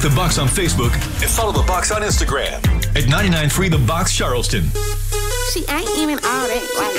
Like the Box on Facebook and follow the Box on Instagram at 99.3 The Box Charleston. She ain't even all that.